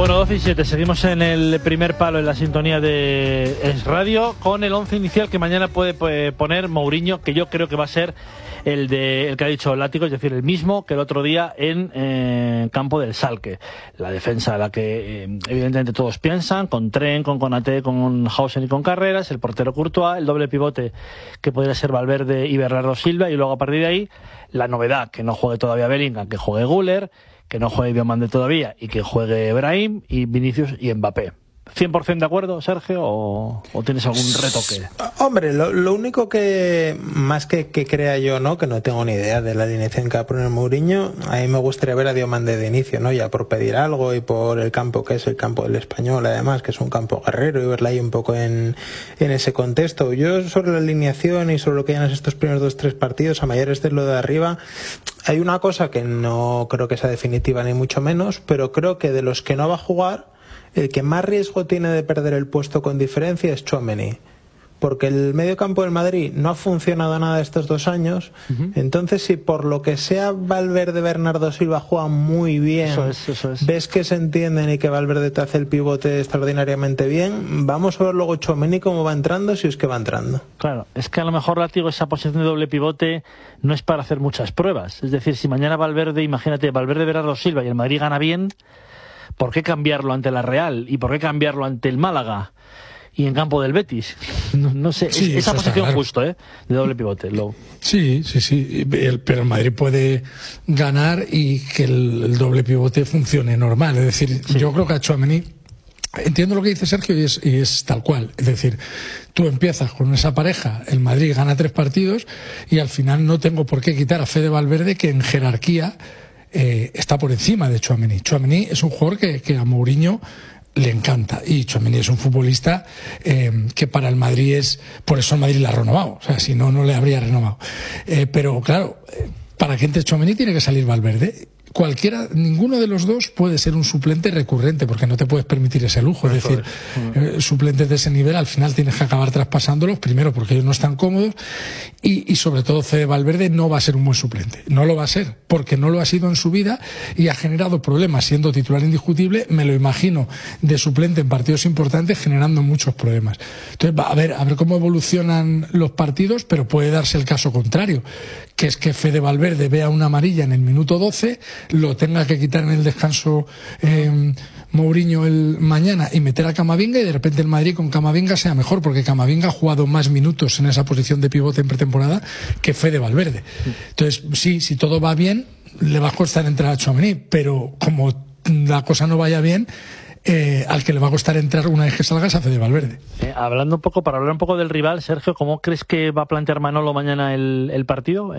Bueno, 12 y 7, seguimos en el primer palo en la sintonía de Es Radio con el 11 inicial que mañana puede poner Mourinho, que yo creo que va a ser el que ha dicho Látigo, es decir, el mismo que el otro día en campo del Schalke. La defensa a la que evidentemente todos piensan, con Tren, con Konaté, con Hausen y con Carreras, el portero Courtois, el doble pivote que podría ser Valverde y Bernardo Silva, y luego a partir de ahí la novedad, que no juegue todavía Bellingham, que juegue Güler, que no juegue Diomande todavía y que juegue Brahim y Vinicius y Mbappé. ¿100% de acuerdo, Sergio, o tienes algún retoque? Hombre, lo único que, más que crea yo, ¿no?, que no tengo ni idea de la alineación que va a poner Mourinho, a mí me gustaría ver a Diomande de inicio, ¿no?, ya por pedir algo y por el campo que es el campo del Español, además, que es un campo guerrero, y verla ahí un poco en ese contexto. Yo, sobre la alineación y sobre lo que hayan estos primeros 2-3 partidos, a mayores de lo de arriba, hay una cosa que no creo que sea definitiva ni mucho menos, pero creo que de los que no va a jugar, el que más riesgo tiene de perder el puesto con diferencia es Tchouaméni, porque el medio campo del Madrid no ha funcionado nada estos 2 años. Entonces, si por lo que sea Valverde, Bernardo Silva juegan muy bien, eso es. Ves que se entienden y que Valverde te hace el pivote extraordinariamente bien, vamos a ver luego Tchouaméni cómo va entrando, si es que va entrando. Claro, es que a lo mejor, Látigo, esa posición de doble pivote no es para hacer muchas pruebas. Es decir, si mañana Valverde, imagínate, Valverde, Bernardo Silva y el Madrid gana bien, ¿por qué cambiarlo ante la Real? ¿Y por qué cambiarlo ante el Málaga? Y en campo del Betis. No sé, sí, esa posición claro, justo, de doble pivote. Sí. Pero el Madrid puede ganar y que el doble pivote funcione normal. Es decir, yo creo que a Tchouaméni, entiendo lo que dice Sergio y es tal cual. Es decir, tú empiezas con esa pareja, el Madrid gana 3 partidos y al final no tengo por qué quitar a Fede Valverde, que en jerarquía está por encima de Tchouaméni. Tchouaméni es un jugador que a Mourinho le encanta, y Tchouaméni es un futbolista que para el Madrid por eso el Madrid le ha renovado, o sea, si no, no le habría renovado. Pero claro, para que entre Tchouaméni tiene que salir Valverde. Ninguno de los dos puede ser un suplente recurrente, porque no te puedes permitir ese lujo. Es decir, suplentes de ese nivel al final tienes que acabar traspasándolos, primero porque ellos no están cómodos, y sobre todo Fede Valverde no va a ser un buen suplente. No lo va a ser, porque no lo ha sido en su vida y ha generado problemas siendo titular indiscutible. Me lo imagino de suplente en partidos importantes, generando muchos problemas. Entonces, a ver cómo evolucionan los partidos, pero puede darse el caso contrario, que es que Fede Valverde vea una amarilla en el minuto 12, lo tenga que quitar en el descanso Mourinho mañana y meter a Camavinga, y de repente el Madrid con Camavinga sea mejor, porque Camavinga ha jugado más minutos en esa posición de pivote en pretemporada que Fede Valverde. Entonces, sí, si todo va bien, le va a costar entrar a Tchouaméni, pero como la cosa no vaya bien, al que le va a costar entrar una vez que salga es a Fede Valverde. Para hablar un poco del rival, Sergio, ¿cómo crees que va a plantear Manolo mañana el partido?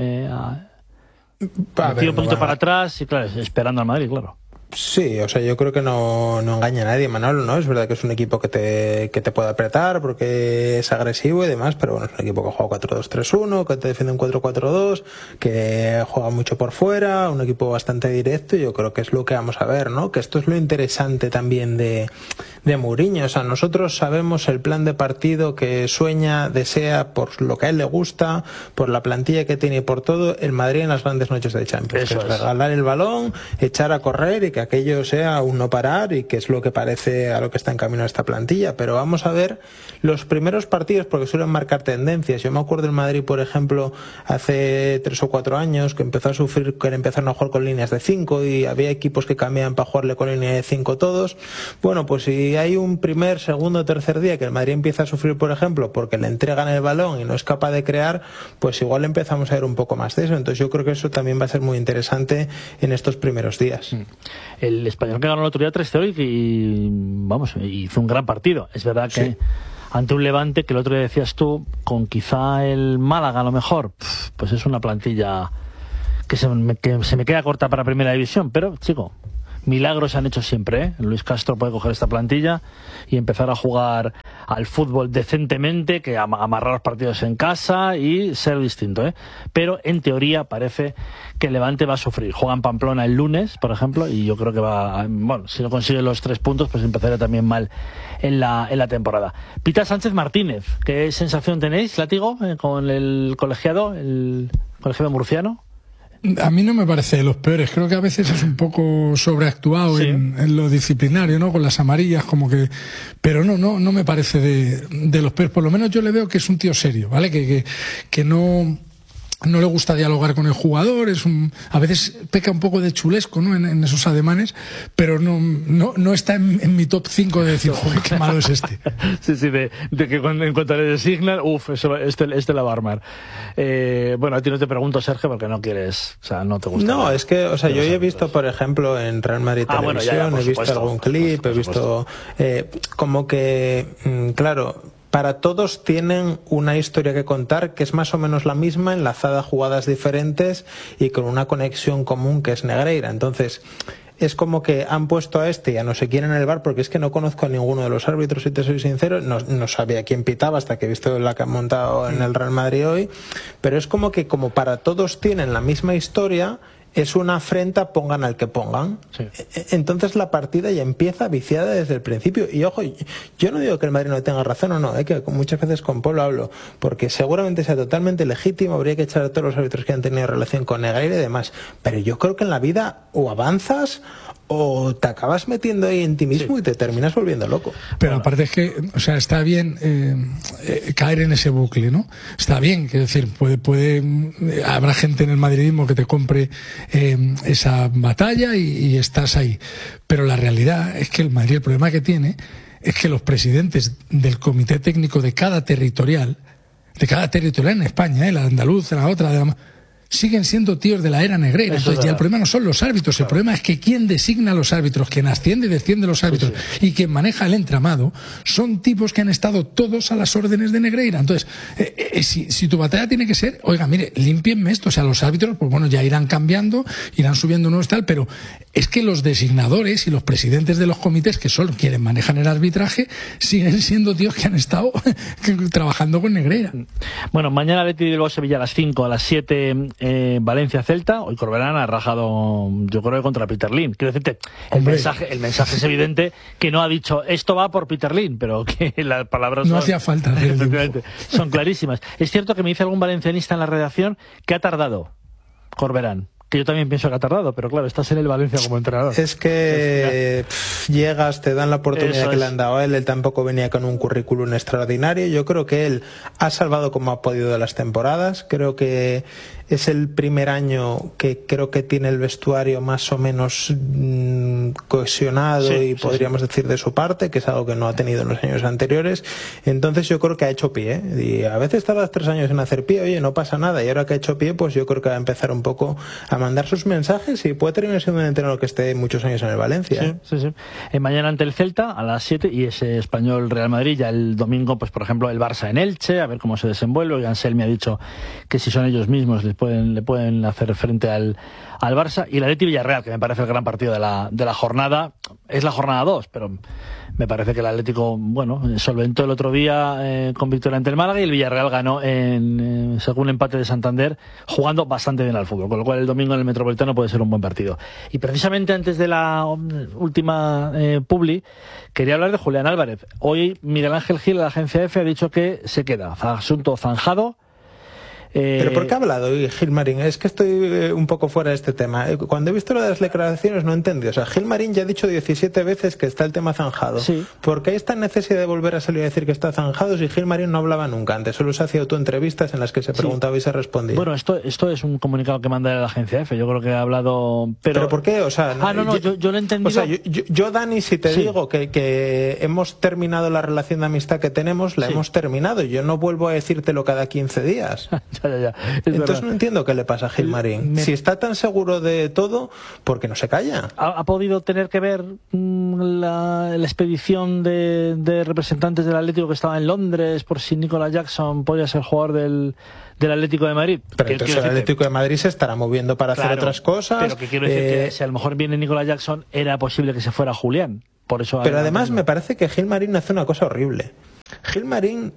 Un poquito para atrás y claro, esperando al Madrid, claro. Sí, o sea, yo creo que no engaña a nadie Manolo, ¿no? Es verdad que es un equipo que te puede apretar porque es agresivo y demás, pero bueno, es un equipo que juega 4-2-3-1, que te defiende un 4-4-2, que juega mucho por fuera, un equipo bastante directo, y yo creo que es lo que vamos a ver, ¿no? Que esto es lo interesante también de Mourinho. O sea, nosotros sabemos el plan de partido que sueña, desea, por lo que a él le gusta, por la plantilla que tiene y por todo, el Madrid en las grandes noches de Champions. Eso es regalar el balón, echar a correr y que aquello sea un no parar, y que es lo que parece a lo que está en camino esta plantilla. Pero vamos a ver los primeros partidos, porque suelen marcar tendencias. Yo me acuerdo del Madrid, por ejemplo, hace 3 o 4 años, que empezó a sufrir, que empezaron a jugar con líneas de 5 y había equipos que cambiaban para jugarle con línea de 5 todos. Bueno, pues si hay un primer, segundo, tercer día que el Madrid empieza a sufrir, por ejemplo, porque le entregan el balón y no es capaz de crear, pues igual empezamos a ver un poco más de eso. Entonces yo creo que eso también va a ser muy interesante en estos primeros días. El Español que ganó el otro día 3-0 y vamos, hizo un gran partido. Es verdad que ante un Levante, que el otro día decías tú, con quizá el Málaga a lo mejor, pues es una plantilla que se me queda corta para Primera División, pero chico, milagros se han hecho siempre, ¿eh? Luis Castro puede coger esta plantilla y empezar a jugar al fútbol decentemente, que amarrar los partidos en casa y ser distinto, ¿eh? Pero en teoría parece que el Levante va a sufrir. Juega en Pamplona el lunes, por ejemplo, y yo creo que si no consigue los 3 puntos, pues empezará también mal en la temporada. Pita Sánchez Martínez, ¿qué sensación tenéis, Látigo, con el colegiado murciano? A mí no me parece de los peores. Creo que a veces es un poco sobreactuado en lo disciplinario, ¿no? Con las amarillas, como que... Pero no me parece de los peores. Por lo menos yo le veo que es un tío serio, ¿vale? Que no le gusta dialogar con el jugador, a veces peca un poco de chulesco, ¿no? En esos ademanes, pero no está en mi top 5 de decir, joder, qué malo es este. Sí, de que en cuanto le designan, este la va a armar. Bueno, a ti no te pregunto, Sergio, porque no quieres, o sea, no te gusta. No, es que, o sea, yo he visto, por ejemplo, en Real Madrid Televisión, he visto algún clip, he visto como que, claro, para todos tienen una historia que contar que es más o menos la misma, enlazada a jugadas diferentes y con una conexión común que es Negreira. Entonces, es como que han puesto a este y a no sé quién en el bar, porque es que no conozco a ninguno de los árbitros, si te soy sincero, no sabía quién pitaba hasta que he visto la que han montado en el Real Madrid hoy, pero es como que como para todos tienen la misma historia, es una afrenta, pongan al que pongan. Sí. Entonces la partida ya empieza viciada desde el principio. Y ojo, yo no digo que el Madrid no tenga razón o no, que muchas veces con Pablo hablo, porque seguramente sea totalmente legítimo, habría que echar a todos los árbitros que han tenido relación con Negreira y demás. Pero yo creo que en la vida o avanzas o te acabas metiendo ahí en ti mismo y te terminas volviendo loco. Pero aparte es que, o sea, está bien caer en ese bucle, ¿no? Está bien, quiero decir, habrá gente en el madridismo que te compre esa batalla y estás ahí. Pero la realidad es que el Madrid, el problema que tiene es que los presidentes del comité técnico de cada territorial en España, la andaluz, la otra, siguen siendo tíos de la era Negreira. Entonces ya el problema no son los árbitros, el problema es que quien designa a los árbitros, quien asciende y desciende los árbitros y quien maneja el entramado son tipos que han estado todos a las órdenes de Negreira. Entonces, si tu batalla tiene que ser, oiga, mire, límpienme esto, o sea, los árbitros, pues bueno, ya irán cambiando, irán subiendo nuevos tal, pero es que los designadores y los presidentes de los comités, que son quienes manejan el arbitraje, siguen siendo tíos que han estado trabajando con Negreira. Bueno, mañana Athletic de Bilbao Sevilla a las 5, a las 7 Valencia-Celta. Hoy Corberán ha rajado, yo creo que contra Peter Lim. Quiero decirte, el mensaje es evidente, que no ha dicho esto va por Peter Lim, pero que las palabras no hacía falta son clarísimas. Es cierto que me dice algún valencianista en la redacción que ha tardado Corberán, que yo también pienso que ha tardado, pero claro, estás en el Valencia como entrenador. Es que llegas, te dan la oportunidad que le han dado a él tampoco venía con un currículum extraordinario. Yo creo que él ha salvado como ha podido de las temporadas. Creo que es el primer año que creo que tiene el vestuario más o menos cohesionado podríamos decir de su parte, que es algo que no ha tenido en los años anteriores. Entonces yo creo que ha hecho pie, y a veces tardas 3 años en hacer pie, oye, no pasa nada, y ahora que ha hecho pie, pues yo creo que va a empezar un poco a mandar sus mensajes y puede terminar siendo un entrenador que esté muchos años en el Valencia. Sí. Mañana ante el Celta a las 7 y ese Español Real Madrid. Ya el domingo, pues por ejemplo el Barça en Elche, a ver cómo se desenvuelve. Ansel me ha dicho que si son ellos mismos le pueden hacer frente al Barça. Y el Athletic Villarreal, que me parece el gran partido de la jornada. Es la jornada 2, pero me parece que el Atlético, solventó el otro día con victoria ante el Málaga, y el Villarreal ganó según empate de Santander, jugando bastante bien al fútbol, con lo cual el domingo en el Metropolitano puede ser un buen partido. Y precisamente antes de la última publi, quería hablar de Julián Álvarez. Hoy Miguel Ángel Gil de la agencia EFE ha dicho que se queda, asunto zanjado. ¿Pero por qué ha hablado hoy Gilmarín? Es que estoy un poco fuera de este tema. Cuando he visto lo de las declaraciones no entendí. O sea, Gilmarín ya ha dicho 17 veces que está el tema zanjado. Sí. ¿Por qué hay esta necesidad de volver a salir a decir que está zanjado si Gilmarín no hablaba nunca antes? Solo se hacía autoentrevistas en las que se preguntaba y se respondía. Bueno, esto es un comunicado que manda la agencia EFE. Yo creo que ha hablado... ¿Pero por qué? O sea, yo lo he entendido... O sea, yo Dani, si te digo que hemos terminado la relación de amistad que tenemos, la hemos terminado. Yo no vuelvo a decírtelo cada 15 días. Ya. Entonces no entiendo qué le pasa a Gilmarín. Si está tan seguro de todo, ¿por qué no se calla? ¿Ha podido tener que ver la expedición de representantes del Atlético que estaba en Londres por si Nicolas Jackson podía ser jugador del Atlético de Madrid? Pero entonces el Atlético de Madrid se estará moviendo para hacer otras cosas. Pero que quiero decir que si a lo mejor viene Nicolas Jackson, era posible que se fuera Julián. Por eso. Pero además me parece que Gilmarín hace una cosa horrible. Gilmarín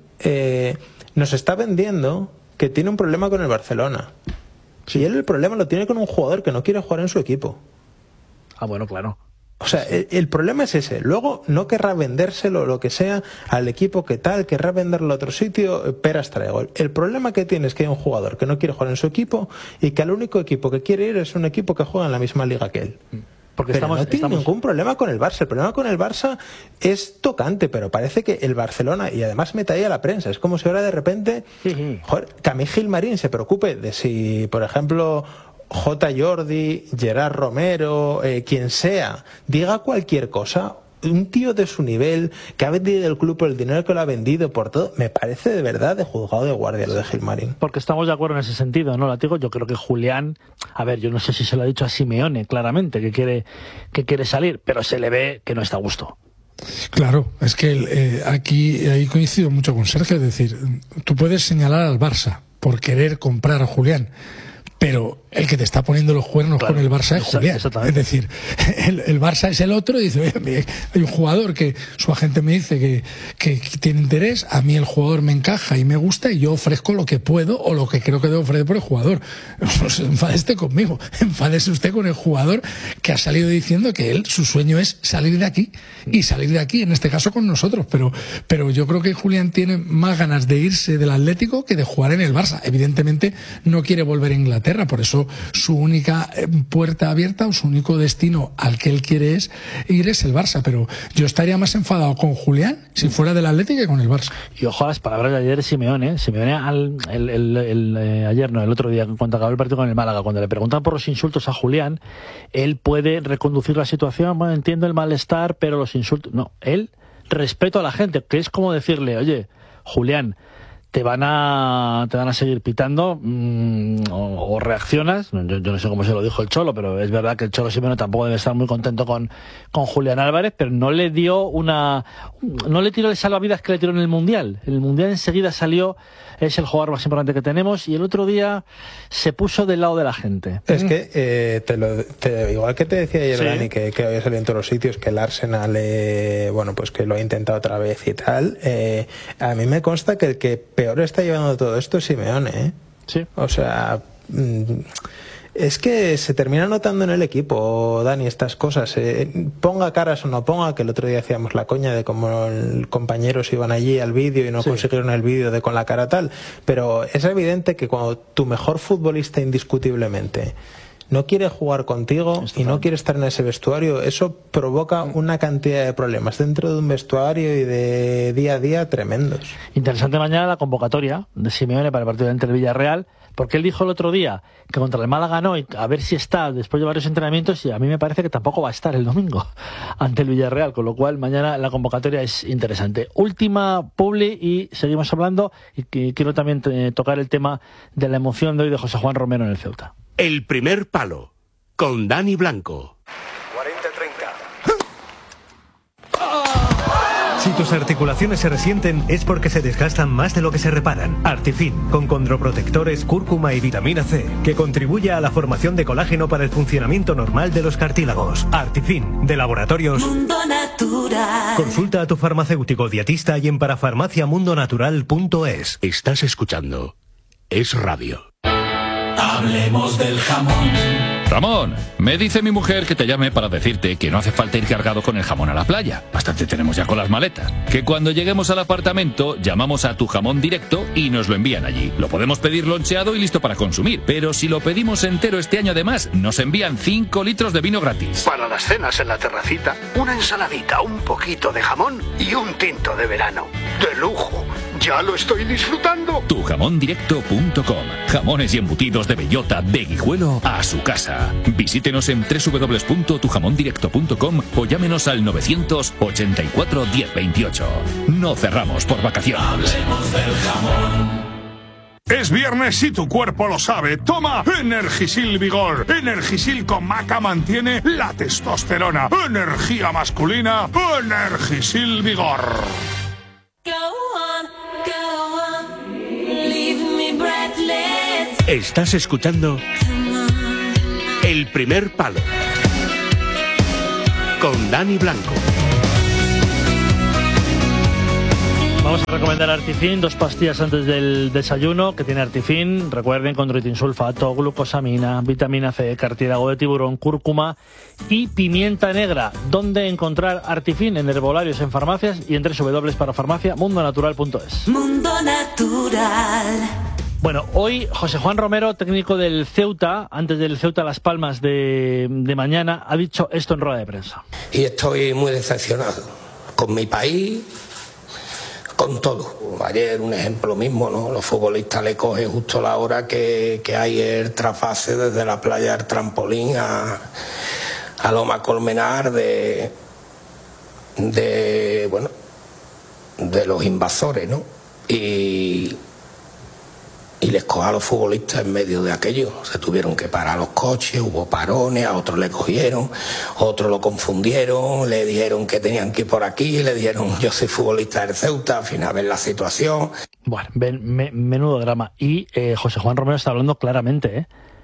nos está vendiendo que tiene un problema con el Barcelona. Y él el problema lo tiene con un jugador que no quiere jugar en su equipo. Bueno, claro. O sea, el problema es ese. Luego no querrá vendérselo, lo que sea, al equipo que tal, querrá venderlo a otro sitio, peras traigo. El problema que tiene es que hay un jugador que no quiere jugar en su equipo y que al único equipo que quiere ir es un equipo que juega en la misma liga que él. Porque no tiene ningún problema con el Barça. El problema con el Barça es tocante, pero parece que el Barcelona, y además mete ahí a la prensa, es como si ahora de repente, joder, que a mí Gilmarín se preocupe de si, por ejemplo, J. Jordi, Gerard Romero, quien sea, diga cualquier cosa. Un tío de su nivel, que ha vendido el club por el dinero que lo ha vendido, por todo, me parece de verdad de juzgado de guardia lo de Gilmarín. Porque estamos de acuerdo en ese sentido, ¿no, Látigo? Yo creo que Julián, a ver, yo no sé si se lo ha dicho a Simeone claramente, que quiere salir, pero se le ve que no está a gusto. Claro, es que ahí coincido mucho con Sergio, es decir, tú puedes señalar al Barça por querer comprar a Julián, pero el que te está poniendo los cuernos con el Barça es Julián. Es decir, el Barça es el otro y dice, oye, hay un jugador que su agente me dice que tiene interés, a mí el jugador me encaja y me gusta y yo ofrezco lo que puedo o lo que creo que debo ofrecer por el jugador. Pues enfádese conmigo, enfádese usted con el jugador que ha salido diciendo que su sueño es salir de aquí y salir de aquí, en este caso con nosotros, pero yo creo que Julián tiene más ganas de irse del Atlético que de jugar en el Barça. Evidentemente no quiere volver a Inglaterra, por eso su única puerta abierta o su único destino al que él quiere ir es el Barça, pero yo estaría más enfadado con Julián si fuera del Atlético que con el Barça. Y ojo a las palabras de ayer de Simeone. Simeone ayer no, el otro día, cuando acabó el partido con el Málaga, cuando le preguntan por los insultos a Julián, él puede reconducir la situación, bueno, entiendo el malestar, pero los insultos, no, él respeto a la gente, que es como decirle, oye, Julián, te van a seguir pitando o reaccionas. Yo no sé cómo se lo dijo el Cholo, pero es verdad que el Cholo Simeone tampoco debe estar muy contento con Julián Álvarez, pero no le tiró el salvavidas que le tiró en el Mundial. El Mundial enseguida salió, es el jugador más importante que tenemos, y el otro día se puso del lado de la gente. Es que igual que te decía ayer, Dani, que había salido en todos los sitios, que el Arsenal bueno, pues que lo ha intentado otra vez y tal, a mí me consta que el que peor está llevando todo esto es Simeone, ¿eh? Sí. O sea, es que se termina notando en el equipo, Dani, estas cosas. Ponga caras o no ponga, que el otro día hacíamos la coña de cómo compañeros iban allí al vídeo y no consiguieron el vídeo de con la cara tal. Pero es evidente que cuando tu mejor futbolista indiscutiblemente no quiere jugar contigo y no quiere estar en ese vestuario, eso provoca una cantidad de problemas dentro de un vestuario y de día a día tremendos. Interesante mañana la convocatoria de Simeone para el partido entre el Villarreal, porque él dijo el otro día que contra el Málaga no, y a ver si está después de varios entrenamientos, y a mí me parece que tampoco va a estar el domingo ante el Villarreal, con lo cual mañana la convocatoria es interesante. Última publi y seguimos hablando, y quiero también tocar el tema de la emoción de hoy de José Juan Romero en el Ceuta. El primer palo, con Dani Blanco. 40-30. Si tus articulaciones se resienten es porque se desgastan más de lo que se reparan. Artifin, con condroprotectores, cúrcuma y vitamina C, que contribuye a la formación de colágeno para el funcionamiento normal de los cartílagos. Artifin, de Laboratorios Mundo Natural. Consulta a tu farmacéutico dietista y en parafarmaciamundonatural.es. Estás escuchando Es Radio. Hablemos del jamón. Ramón, me dice mi mujer que te llame para decirte que no hace falta ir cargado con el jamón a la playa. Bastante tenemos ya con las maletas. Que cuando lleguemos al apartamento llamamos a Tu Jamón Directo y nos lo envían allí. Lo podemos pedir loncheado y listo para consumir. Pero si lo pedimos entero este año además, nos envían 5 litros de vino gratis. Para las cenas en la terracita, una ensaladita, un poquito de jamón y un tinto de verano. ¡De lujo! ¡Ya lo estoy disfrutando! Tujamondirecto.com. Jamones y embutidos de bellota, de Guijuelo a su casa. Visítenos en www.tujamondirecto.com o llámenos al 984 1028. No cerramos por vacaciones. Hablemos del jamón. Es viernes y tu cuerpo lo sabe. Toma Energisil Vigor. Energisil con maca mantiene la testosterona. Energía masculina. Energisil Vigor. Estás escuchando El primer palo, con Dani Blanco. Vamos a recomendar Artifin, 2 pastillas antes del desayuno, que tiene Artifin, recuerden, condroitin sulfato, glucosamina, vitamina C, cartílago de tiburón, cúrcuma y pimienta negra. ¿Dónde encontrar Artifin? En herbolarios, en farmacias y en www.parafarmacia.mundonatural.es. Mundo Natural. Bueno, hoy José Juan Romero, técnico del Ceuta, antes del Ceuta Las Palmas de mañana, ha dicho esto en rueda de prensa. Y estoy muy decepcionado con mi país, con todo. Ayer un ejemplo mismo, ¿no? Los futbolistas le cogen justo la hora que hay el trasfase desde la playa del Trampolín a Loma Colmenar de los invasores, ¿no? Y les coja a los futbolistas en medio de aquello. Se tuvieron que parar los coches, hubo parones, a otros le cogieron, otros lo confundieron, le dijeron que tenían que ir por aquí, le dijeron yo soy futbolista del Ceuta, al final ven la situación. Bueno, menudo drama. Y José Juan Romero está hablando claramente,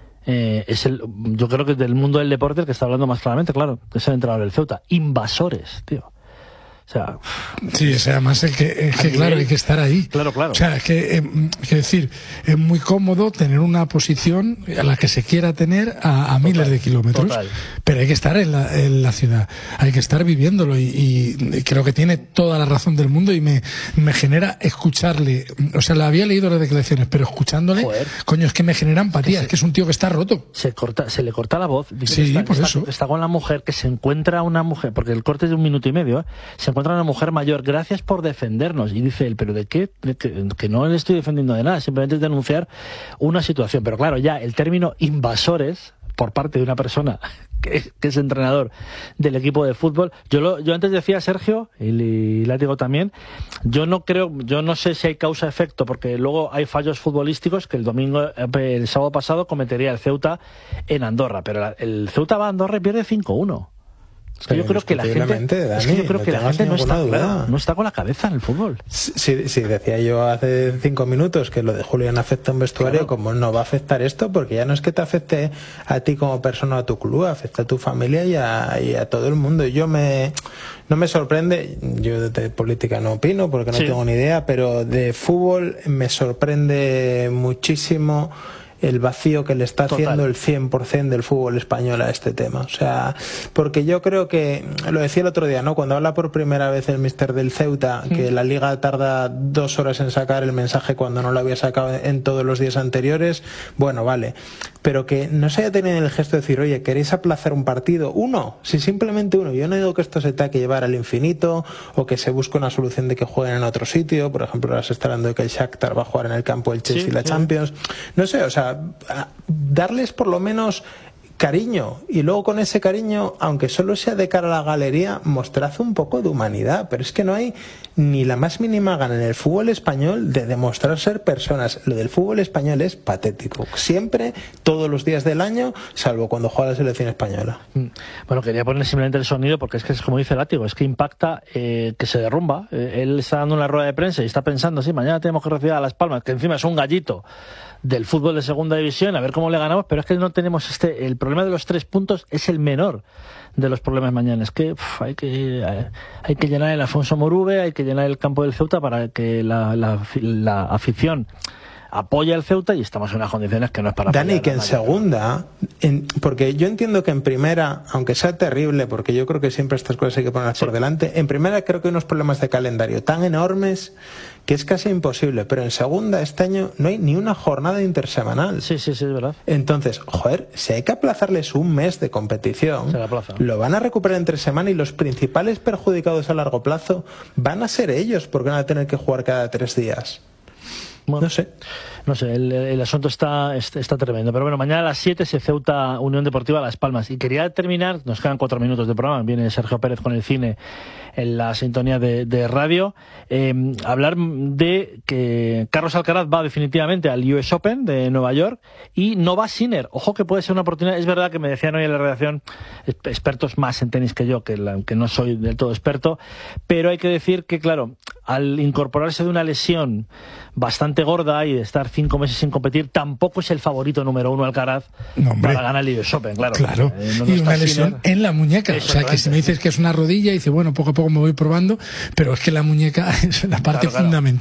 yo creo que es del mundo del deporte el que está hablando más claramente, claro, es el entrenador del Ceuta. Invasores, tío. O sea, sí, o sea, además es que claro, hay que estar ahí. Claro. O sea, es decir, es muy cómodo tener una posición a la que se quiera tener a miles de kilómetros. Total. Pero hay que estar en la ciudad, hay que estar viviéndolo y creo que tiene toda la razón del mundo y me genera escucharle. O sea, le había leído las declaraciones, pero escuchándole, joder, coño, es que me genera empatía, es que es un tío que está roto. Se le corta la voz. Sí, por eso. Está con la mujer, que se encuentra una mujer, porque el corte es de 1 minuto y medio, se encuentra una mujer mayor, gracias por defendernos. Y dice él, ¿pero de qué? Que no le estoy defendiendo de nada, simplemente es denunciar una situación. Pero claro, ya el término invasores, por parte de una persona que es entrenador del equipo de fútbol, yo antes decía, Sergio, y Látigo también, yo no sé si hay causa-efecto, porque luego hay fallos futbolísticos que el sábado pasado cometería el Ceuta en Andorra, pero el Ceuta va a Andorra y pierde 5-1. Es que yo creo que la gente, no está con la cabeza en el fútbol. Sí, decía yo hace 5 minutos que lo de Julián afecta a un vestuario, claro. Como no va a afectar esto, porque ya no es que te afecte a ti como persona o a tu club, afecta a tu familia y a todo el mundo. No me sorprende, yo de política no opino porque no tengo ni idea, pero de fútbol me sorprende muchísimo el vacío que le está haciendo el 100% del fútbol español a este tema. O sea, porque yo creo que, lo decía el otro día, ¿no? Cuando habla por primera vez el míster del Ceuta, que la Liga tarda 2 horas en sacar el mensaje cuando no lo había sacado en todos los días anteriores, bueno, vale. Pero que no se haya tenido el gesto de decir, oye, ¿queréis aplazar un partido? Si simplemente uno. Yo no digo que esto se tenga que llevar al infinito o que se busque una solución de que jueguen en otro sitio. Por ejemplo, ahora se está hablando de que el Shakhtar va a jugar en el campo del Chelsea y la Champions. No sé, o sea, darles por lo menos cariño, y luego con ese cariño, aunque solo sea de cara a la galería, mostrad un poco de humanidad. Pero es que no hay ni la más mínima gana en el fútbol español de demostrar ser personas. Lo del fútbol español es patético, siempre, todos los días del año, salvo cuando juega la selección española. Bueno, quería poner simplemente el sonido porque es que es como dice Látigo, es que impacta, que se derrumba. Él está dando una rueda de prensa y está pensando, sí, mañana tenemos que recibir a Las Palmas, que encima es un gallito del fútbol de segunda división, a ver cómo le ganamos, pero es que no tenemos el problema de los 3 puntos es el menor de los problemas mañana. Es que hay que llenar el Afonso Morube, hay que llenar el campo del Ceuta para que la afición apoye al Ceuta, y estamos en unas condiciones que no es para Dani, que en segunda, porque yo entiendo que en primera, aunque sea terrible, porque yo creo que siempre estas cosas hay que ponerlas por delante, en primera creo que hay unos problemas de calendario tan enormes que es casi imposible, pero en segunda este año no hay ni una jornada intersemanal. Sí, es verdad. Entonces, joder, si hay que aplazarles un mes de competición, lo van a recuperar entre semana, y los principales perjudicados a largo plazo van a ser ellos, porque van a tener que jugar cada 3 días. Bueno, no sé, el asunto está tremendo. Pero bueno, mañana a las 7 se Ceuta Unión Deportiva Las Palmas. Y quería terminar, nos quedan 4 minutos de programa, viene Sergio Pérez con el cine en la sintonía de radio, hablar de que Carlos Alcaraz va definitivamente al US Open de Nueva York y no va Sinner. Ojo que puede ser una oportunidad. Es verdad que me decían hoy en la redacción expertos más en tenis que yo, que no soy del todo experto, pero hay que decir que, claro, al incorporarse de una lesión bastante gorda y de estar 5 meses sin competir, tampoco es el favorito número 1 Alcaraz para ganar el US Open, claro. Y una lesión en la muñeca. O sea, que si me dices que es una rodilla, dice, bueno, poco a poco me voy probando, pero es que la muñeca es la parte fundamental.